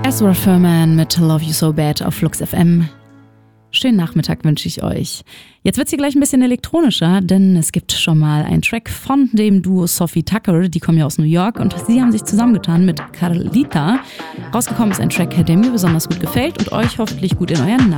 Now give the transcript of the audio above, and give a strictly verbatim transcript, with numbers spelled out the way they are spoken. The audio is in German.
Ezra Furman mit Love You So Bad auf Flux F M. Schönen Nachmittag wünsche ich euch. Jetzt wird es hier gleich ein bisschen elektronischer, denn es gibt schon mal einen Track von dem Duo Sophie Tucker, die kommen ja aus New York und sie haben sich zusammengetan mit Carlita. Rausgekommen ist ein Track, der mir besonders gut gefällt und euch hoffentlich gut in euren